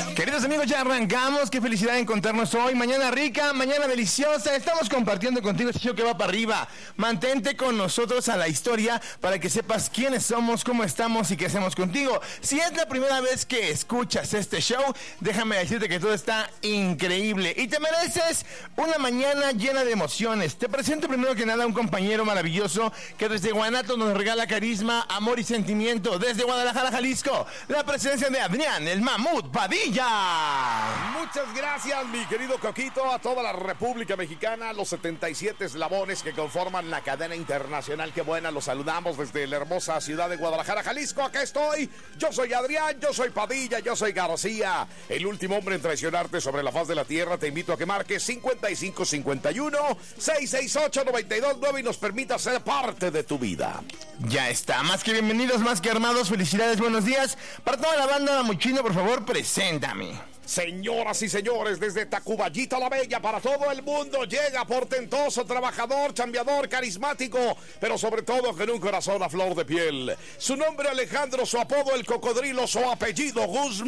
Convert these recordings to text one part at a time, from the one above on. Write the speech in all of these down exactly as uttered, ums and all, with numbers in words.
Queridos amigos, ya arrancamos. Qué felicidad encontrarnos hoy. Mañana rica, mañana deliciosa. Estamos compartiendo contigo este show que va para arriba. Mantente con nosotros a la historia para que sepas quiénes somos, cómo estamos y qué hacemos contigo. Si es la primera vez que escuchas este show, déjame decirte que todo está increíble y te mereces una mañana llena de emociones. Te presento primero que nada a un compañero maravilloso que desde Guanatos nos regala carisma, amor y sentimiento. Desde Guadalajara, Jalisco, la presencia de Adrián, el Mamut Padilla. Muchas gracias, mi querido Coquito, a toda la República Mexicana, los setenta y siete eslabones que conforman la cadena internacional. Qué buena, los saludamos desde la hermosa ciudad de Guadalajara, Jalisco. Acá estoy, yo soy Adrián, yo soy Padilla, yo soy García, el último hombre en traicionarte sobre la faz de la tierra. Te invito a que marques cincuenta y cinco cincuenta y uno, seiscientos sesenta y ocho, noventa y dos nueve y nos permita ser parte de tu vida. Ya está, más que bienvenidos, más que armados. Felicidades, buenos días. Para toda la banda Mamuchino, por favor, preséntame. Señoras y señores, desde Tacuballita la Bella para todo el mundo llega portentoso, trabajador, chambeador, carismático, pero sobre todo con un corazón a flor de piel. Su nombre Alejandro, su apodo el Cocodrilo, su apellido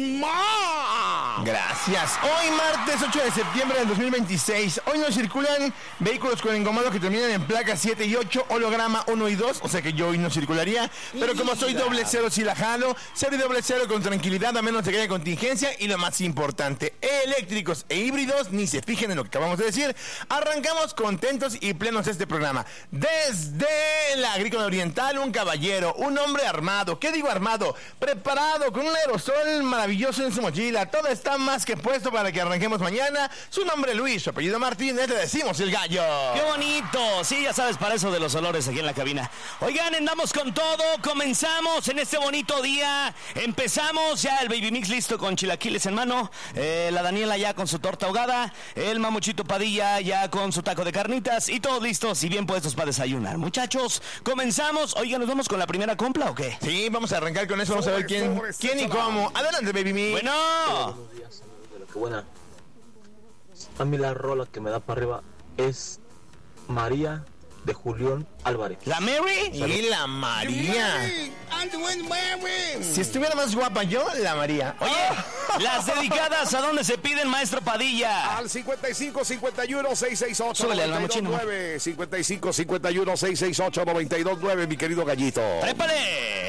Guzmán. Gracias. Hoy martes ocho de septiembre del dos mil veintiséis. Hoy nos circulan vehículos con engomado que terminan en placas siete y ocho, holograma uno y dos, o sea que yo hoy no circularía, pero como soy doble cero sí la jalo, cero y doble cero con tranquilidad a menos de que haya contingencia. Y lo más importante, eléctricos e híbridos, ni se fijen en lo que acabamos de decir. Arrancamos contentos y plenos este programa. Desde la Agrícola Oriental, un caballero, un hombre armado, ¿qué digo armado? Preparado, con un aerosol maravilloso en su mochila. Todo está más que puesto para que arranquemos mañana. Su nombre Luis, su apellido Martínez, le decimos el gallo. ¡Qué bonito! Sí, ya sabes, para eso de los olores aquí en la cabina. Oigan, andamos con todo, comenzamos en este bonito día. Empezamos ya el Baby Mix listo con chilaquiles en mano. Eh, la Daniela ya con su torta ahogada, el Mamuchito Padilla ya con su taco de carnitas y todos listos y bien puestos para desayunar. Muchachos, comenzamos. Oigan, ¿nos vamos con la primera compra o qué? Sí, vamos a arrancar con eso, vamos a ver quién, quién y cómo. Adelante, Baby Me. Bueno. Buenos días, amigos de lo que buena. A mí la rola que me da para arriba es María de Julián Álvarez. ¿La Mary? Y la María. Si estuviera más guapa yo, la María. Oye, oh. Las dedicadas, ¿a dónde se piden, maestro Padilla? Al cincuenta y cinco cincuenta y uno, seiscientos sesenta y ocho, Súbele, noventa y dos nueve. cincuenta y cinco cincuenta y uno, seiscientos sesenta y ocho, noventa y dos nueve, mi querido gallito. ¡Trépale!